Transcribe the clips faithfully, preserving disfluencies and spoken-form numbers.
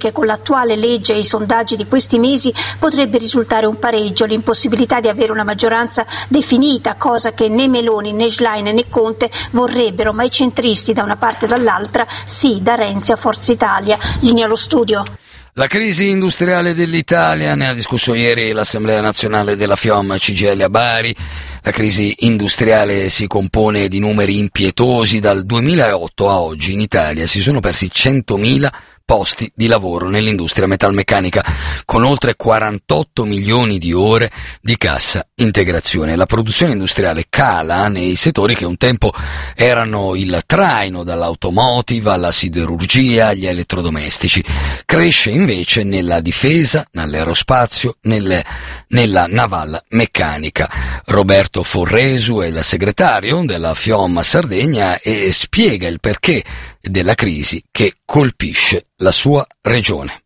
che con l'attuale legge e i sondaggi di questi mesi potrebbe risultare un pareggio, l'impossibilità di avere una maggioranza definita, cosa che né Meloni né Schlein né Conte vorrebbero, ma i centristi da una parte e dall'altra sì, da Renzi a Forza Italia. Linea allo studio. La crisi industriale dell'Italia, ne ha discusso ieri l'Assemblea Nazionale della FIOM C G I L a Bari. La crisi industriale si compone di numeri impietosi. Dal duemilaotto a oggi in Italia si sono persi centomila posti di lavoro nell'industria metalmeccanica, con oltre quarantotto milioni di ore di cassa integrazione. La produzione industriale cala nei settori che un tempo erano il traino, dall'automotive alla siderurgia agli elettrodomestici. Cresce invece nella difesa, nell'aerospazio, nelle, nella naval meccanica. Roberto Forresu è il segretario della FIOM Sardegna e spiega il perché della crisi che colpisce la sua regione.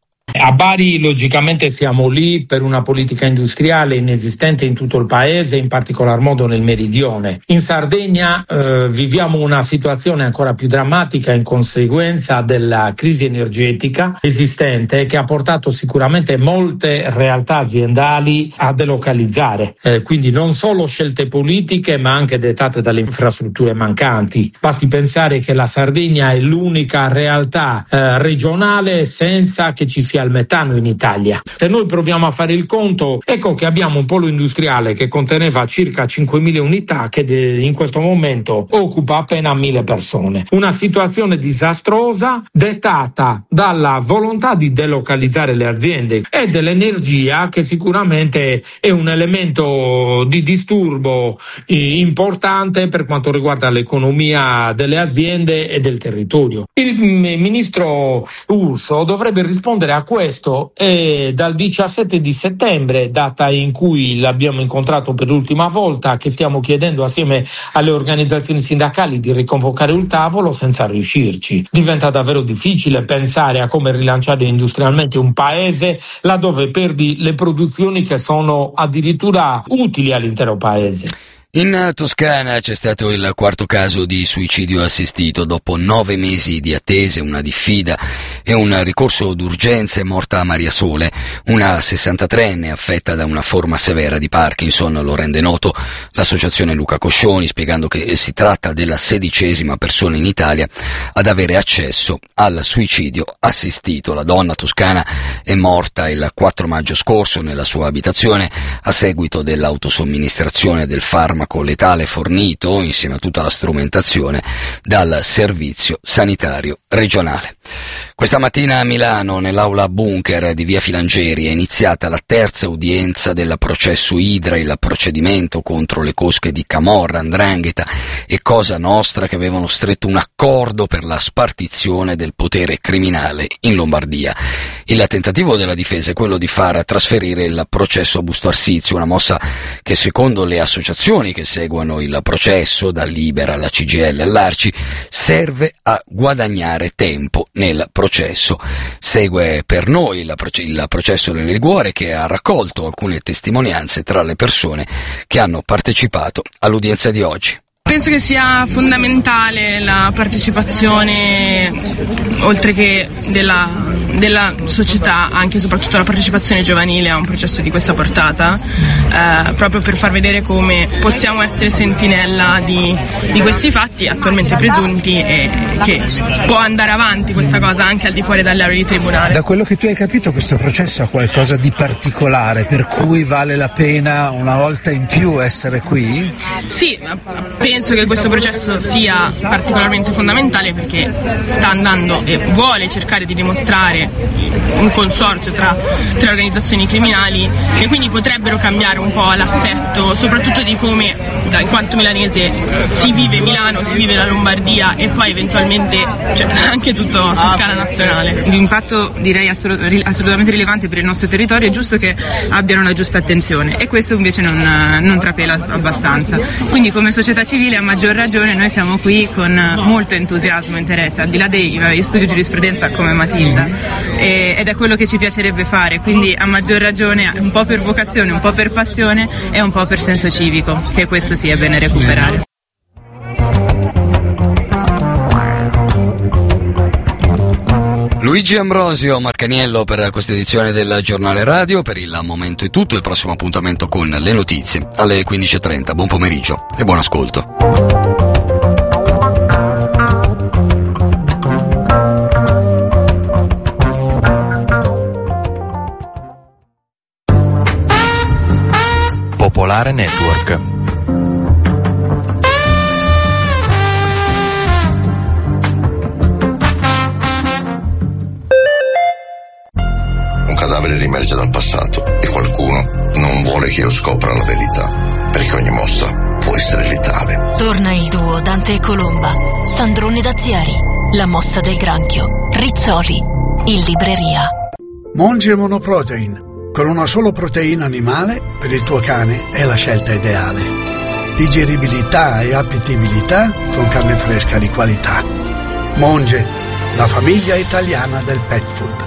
A Bari logicamente siamo lì per una politica industriale inesistente in tutto il paese, in particolar modo nel meridione. In Sardegna eh, viviamo una situazione ancora più drammatica in conseguenza della crisi energetica esistente, che ha portato sicuramente molte realtà aziendali a delocalizzare, eh, quindi non solo scelte politiche ma anche dettate dalle infrastrutture mancanti. Basti pensare che la Sardegna è l'unica realtà eh, regionale senza che ci sia il metano in Italia. Se noi proviamo a fare il conto, ecco che abbiamo un polo industriale che conteneva circa cinquemila unità che de- in questo momento occupa appena mille persone. Una situazione disastrosa dettata dalla volontà di delocalizzare le aziende e dell'energia, che sicuramente è un elemento di disturbo eh, importante per quanto riguarda l'economia delle aziende e del territorio. Il m- ministro Urso dovrebbe rispondere a questo e dal diciassette di settembre, data in cui l'abbiamo incontrato per l'ultima volta, che stiamo chiedendo assieme alle organizzazioni sindacali di riconvocare un tavolo senza riuscirci. Diventa davvero difficile pensare a come rilanciare industrialmente un paese laddove perdi le produzioni che sono addirittura utili all'intero paese. In Toscana c'è stato il quarto caso di suicidio assistito. Dopo nove mesi di attese, una diffida e un ricorso d'urgenza è morta Maria Sole, una sessantatreenne affetta da una forma severa di Parkinson. Lo rende noto l'associazione Luca Coscioni, spiegando che si tratta della sedicesima persona in Italia ad avere accesso al suicidio assistito. La donna toscana è morta il quattro maggio scorso nella sua abitazione a seguito dell'autosomministrazione del farmaco letale fornito, insieme a tutta la strumentazione, dal servizio sanitario regionale. Questa mattina a Milano, nell'aula bunker di via Filangeri, è iniziata la terza udienza del processo Idra, il procedimento contro le cosche di Camorra, Ndrangheta e Cosa Nostra, che avevano stretto un accordo per la spartizione del potere criminale in Lombardia. Il tentativo della difesa è quello di far trasferire il processo a Busto Arsizio, una mossa che secondo le associazioni che seguono il processo, da Libera alla C G I L all'Arci, serve a guadagnare tempo nel processo. Segue per noi il, proce- il processo del Liguore, che ha raccolto alcune testimonianze tra le persone che hanno partecipato all'udienza di oggi. Penso che sia fondamentale la partecipazione, oltre che della, della società, anche e soprattutto la partecipazione giovanile a un processo di questa portata, eh, proprio per far vedere come possiamo essere sentinella di, di questi fatti attualmente presunti e che può andare avanti questa cosa anche al di fuori dalle aule di tribunale. Da quello che tu hai capito, questo processo ha qualcosa di particolare per cui vale la pena una volta in più essere qui? Sì, penso che questo processo sia particolarmente fondamentale perché sta andando e vuole cercare di dimostrare un consorzio tra, tra organizzazioni criminali che quindi potrebbero cambiare un po' l'assetto, soprattutto di come, in quanto milanese, si vive Milano, si vive la Lombardia e poi eventualmente cioè, anche tutto su scala nazionale. L'impatto direi assolut- assolutamente rilevante per il nostro territorio, è giusto che abbiano la giusta attenzione e questo invece non, non trapela abbastanza. Quindi come società civile a maggior ragione noi siamo qui con molto entusiasmo e interesse, al di là dei, io studio giurisprudenza come Matilda e, ed è quello che ci piacerebbe fare, quindi a maggior ragione un po' per vocazione, un po' per passione e un po' per senso civico, che questo sì è bene recuperare. Luigi Ambrosio, Marcaniello per questa edizione del Giornale Radio. Per il momento è tutto, il prossimo appuntamento con le notizie alle quindici e trenta. Buon pomeriggio e buon ascolto. Popolare Network. Un cadavere riemerge dal passato e qualcuno non vuole che io scopra la verità, perché ogni mossa può essere letale. Torna il duo Dante e Colomba, Sandrone Dazieri, La mossa del granchio, Rizzoli, in libreria. Monge Monoprotein. Con una solo proteina animale, per il tuo cane è la scelta ideale. Digeribilità e appetibilità con carne fresca di qualità. Monge, la famiglia italiana del pet food.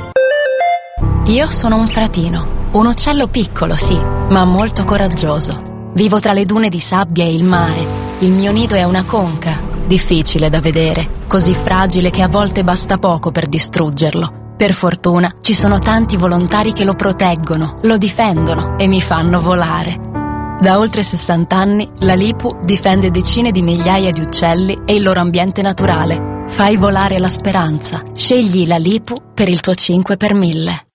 Io sono un fratino, un uccello piccolo, sì, ma molto coraggioso. Vivo tra le dune di sabbia e il mare. Il mio nido è una conca, difficile da vedere, così fragile che a volte basta poco per distruggerlo. Per fortuna ci sono tanti volontari che lo proteggono, lo difendono e mi fanno volare. Da oltre sessanta anni la Lipu difende decine di migliaia di uccelli e il loro ambiente naturale. Fai volare la speranza. Scegli la Lipu per il tuo cinque per mille.